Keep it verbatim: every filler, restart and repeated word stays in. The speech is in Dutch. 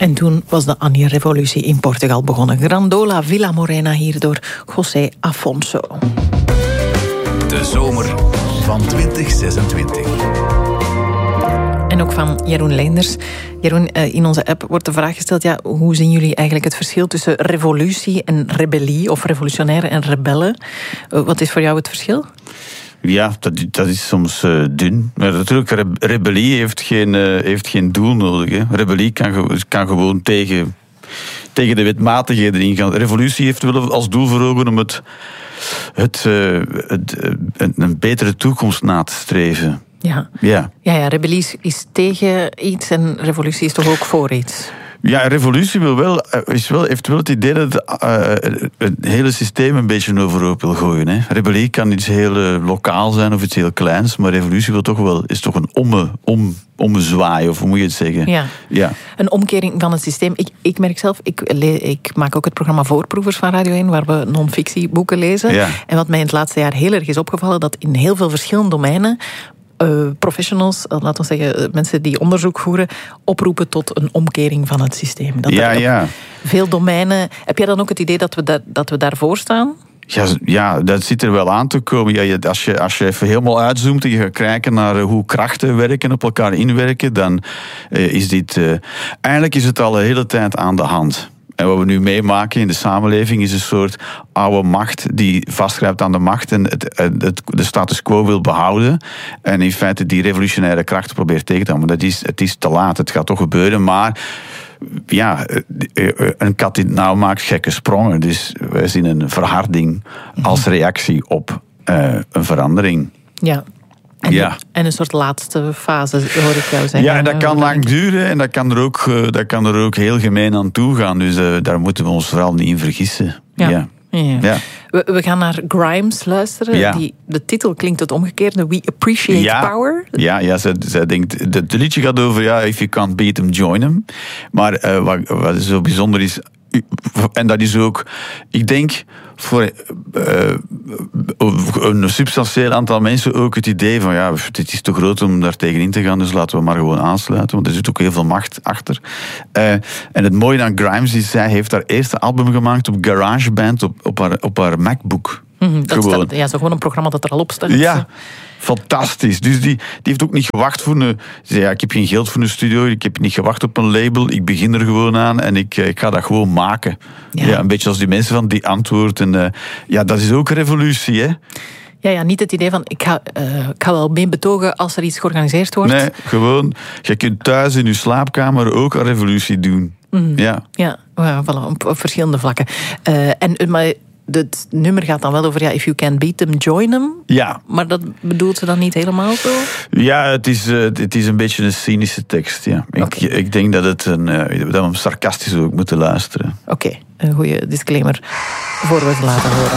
En toen was de Annie-revolutie in Portugal begonnen. Grandola Vila Morena hier door José Afonso. De zomer van twintig zesentwintig. En ook van Jeroen Leenders. Jeroen, in onze app wordt de vraag gesteld, ja, hoe zien jullie eigenlijk het verschil tussen revolutie en rebellie, of revolutionaire en rebellen? Wat is voor jou het verschil? Ja, dat, dat is soms uh, dun. Maar natuurlijk, re- rebellie heeft geen, uh, heeft geen doel nodig. Hè. Rebellie kan, ge- kan gewoon tegen, tegen de wetmatigheden ingaan. Revolutie heeft wel als doel voor ogen om het, het, uh, het, uh, een betere toekomst na te streven. Ja, ja. ja, ja rebellie is, is tegen iets en revolutie is toch ook voor iets? Ja, revolutie wil wel, is wel, heeft wel het idee dat het, uh, het hele systeem een beetje overhoop wil gooien. Hè. Rebellie kan iets heel uh, lokaal zijn of iets heel kleins, maar revolutie wil toch wel, is toch een omme, om, ommezwaai, of hoe moet je het zeggen? Ja. Ja. Een omkering van het systeem. Ik, ik merk zelf, ik, le, ik maak ook het programma Voorproevers van Radio één, waar we non-fictieboeken lezen. Ja. En wat mij in het laatste jaar heel erg is opgevallen, dat in heel veel verschillende domeinen Uh, professionals, uh, laten we zeggen, uh, mensen die onderzoek voeren, oproepen tot een omkering van het systeem. Dat ja, er, ja. Veel domeinen. Heb jij dan ook het idee dat we, da- dat we daarvoor staan? Ja, ja, dat zit er wel aan te komen. Ja, je, als, je, als je even helemaal uitzoomt en je gaat kijken naar uh, hoe krachten werken, op elkaar inwerken, dan uh, is dit... Uh, eigenlijk is het al een hele tijd aan de hand. En wat we nu meemaken in de samenleving is een soort oude macht die vastgrijpt aan de macht en het, het, de status quo wil behouden. En in feite die revolutionaire krachten probeert tegen te houden. Maar dat is, het is te laat, het gaat toch gebeuren. Maar ja, een kat in het nauw maakt gekke sprongen. Dus wij zien een verharding als reactie op uh, een verandering. Ja. En, ja. en een soort laatste fase, hoor ik jou zeggen. Ja, en dat kan lang duren en dat kan er ook, dat kan er ook heel gemeen aan toe gaan. Dus uh, daar moeten we ons vooral niet in vergissen. Ja. Ja. Ja. Ja. We, we gaan naar Grimes luisteren. Ja. Die, de titel klinkt het omgekeerde. We appreciate ja. power. Ja, ja zij, zij denkt... Het liedje gaat over, ja, if you can't beat them, join them. Maar uh, wat, wat zo bijzonder is... En dat is ook... Ik denk voor uh, een substantieel aantal mensen ook het idee van, ja, dit is te groot om daar tegenin te gaan, dus laten we maar gewoon aansluiten, want er zit ook heel veel macht achter. Uh, en het mooie aan Grimes is, zij heeft haar eerste album gemaakt op GarageBand, op, op, haar, op haar MacBook. Mm-hmm, dat gewoon. Staat, ja, zo gewoon een programma dat er al op staat. Ja. Fantastisch. Dus die, die heeft ook niet gewacht voor een... Zei, ja, ik heb geen geld voor een studio, ik heb niet gewacht op een label, ik begin er gewoon aan en ik, ik ga dat gewoon maken. Ja. Ja, een beetje als die mensen van Die Antwoord. En, uh, ja, dat is ook een revolutie, hè? Ja, ja, niet het idee van, ik ga, uh, ik ga wel mee betogen als er iets georganiseerd wordt. Nee, gewoon, je kunt thuis in je slaapkamer ook een revolutie doen. Mm. Ja. Ja, ja voilà, op, op verschillende vlakken. Uh, en, maar het nummer gaat dan wel over, ja, if you can beat them, join them. Ja. Maar dat bedoelt ze dan niet helemaal zo? Ja, het is, uh, het is een beetje een cynische tekst, ja. Okay. Ik, ik denk dat, het een, uh, dat we hem sarcastisch ook moeten luisteren. Oké, okay. Een goede disclaimer voor we het laten horen.